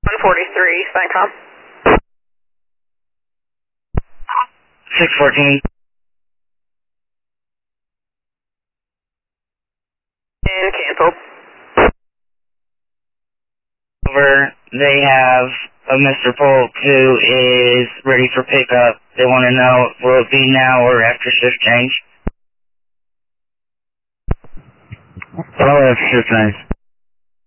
143, CENTCOM. 614. And canceled. Over. They have a Mr. Polk who is ready for pickup. They want to know, will it be now or after shift change? Probably after shift change.